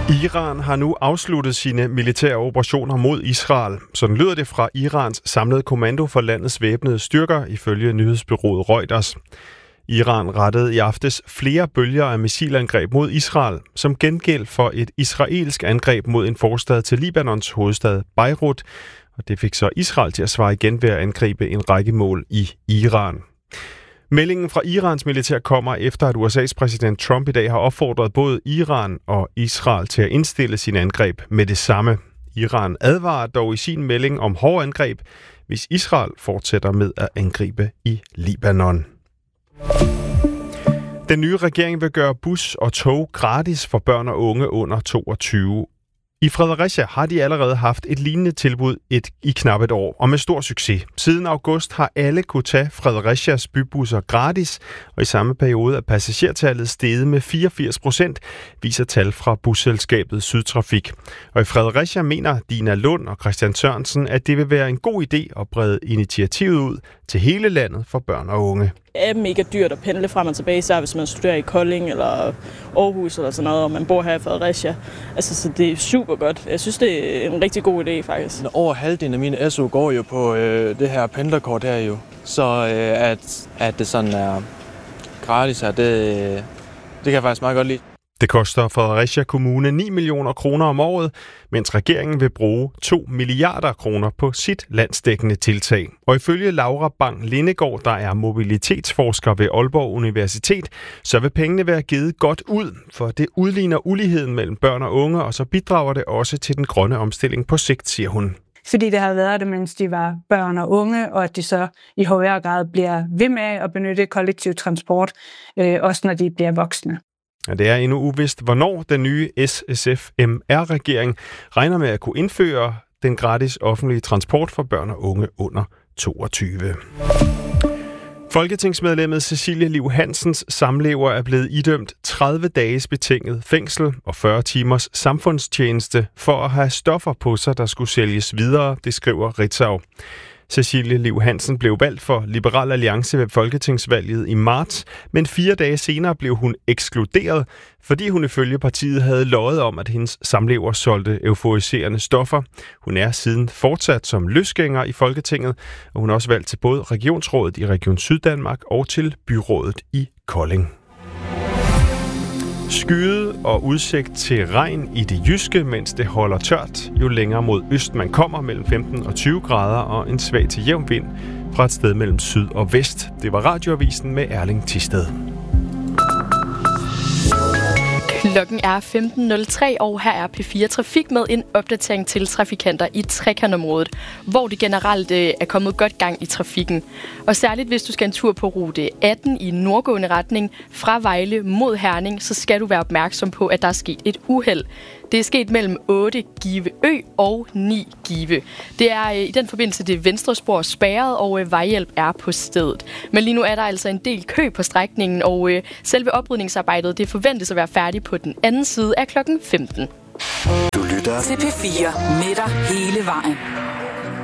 Iran har nu afsluttet sine militære operationer mod Israel. Sådan lyder det fra Irans samlede kommando for landets væbnede styrker, ifølge nyhedsbureauet Reuters. Iran rettede i aftes flere bølger af missilangreb mod Israel, som gengæld for et israelsk angreb mod en forstad til Libanons hovedstad Beirut, og det fik så Israel til at svare igen ved at angribe en række mål i Iran. Meldingen fra Irans militær kommer efter, at USA's præsident Trump i dag har opfordret både Iran og Israel til at indstille sine angreb med det samme. Iran advarer dog i sin melding om hårde angreb, hvis Israel fortsætter med at angribe i Libanon. Den nye regering vil gøre bus og tog gratis for børn og unge under 22. I Fredericia har de allerede haft et lignende tilbud i knap et år, og med stor succes. Siden august har alle kunne tage Fredericias bybusser gratis, og i samme periode er passagertallet steget med 84%, viser tal fra busselskabet Sydtrafik. Og i Fredericia mener Dina Lund og Christian Sørensen, at det vil være en god idé at brede initiativet ud til hele landet for børn og unge. Det er mega dyrt at pendle frem og tilbage, især hvis man studerer i Kolding eller Aarhus eller sådan noget, og man bor her i Fredericia. Altså, så det er super godt. Jeg synes, det er en rigtig god idé, faktisk. Over halvdelen af mine SU går jo på det her pendlerkort her jo. Så at det sådan er gratis her, det kan jeg faktisk meget godt lide. Det koster Fredericia Kommune 9 millioner kroner om året, mens regeringen vil bruge 2 milliarder kroner på sit landsdækkende tiltag. Og ifølge Laura Bang Lindegaard, der er mobilitetsforsker ved Aalborg Universitet, så vil pengene være givet godt ud, for det udligner uligheden mellem børn og unge, og så bidrager det også til den grønne omstilling på sigt, siger hun. Fordi det har været det, mens de var børn og unge, og at de så i højere grad bliver ved med at benytte kollektiv transport, også når de bliver voksne. Ja, det er endnu uvist, hvornår den nye SSFMR-regering regner med at kunne indføre den gratis offentlige transport for børn og unge under 22. Folketingsmedlemmet Cecilie Liv Hansens samlever er blevet idømt 30 dages betinget fængsel og 40 timers samfundstjeneste for at have stoffer på sig, der skulle sælges videre, det skriver Ritzau. Cecilie Liv Hansen blev valgt for Liberal Alliance ved folketingsvalget i marts, men 4 dage senere blev hun ekskluderet, fordi hun ifølge partiet havde løjet om, at hendes samlever solgte euforiserende stoffer. Hun er siden fortsat som løsgænger i Folketinget, og hun er også valgt til både Regionsrådet i Region Syddanmark og til byrådet i Kolding. Skyet og udsigt til regn i det jyske, mens det holder tørt. Jo længere mod øst man kommer, mellem 15 og 20 grader, og en svag til jævn vind fra et sted mellem syd og vest. Det var Radioavisen med Erling Thisted. Klokken er 15.03, og her er P4 Trafik med en opdatering til trafikanter i Trekantområdet, hvor det generelt er kommet godt gang i trafikken. Og særligt hvis du skal en tur på rute 18 i nordgående retning fra Vejle mod Herning, så skal du være opmærksom på, at der er sket et uheld. Det er sket mellem 8 Give Ø og 9 Give. Det er i den forbindelse det venstre spor spærret, og vejhjælp er på stedet. Men lige nu er der altså en del kø på strækningen, og selve oprydningsarbejdet det forventes at være færdigt på den anden side af klokken 15. Du lytter til P4 med dig hele vejen.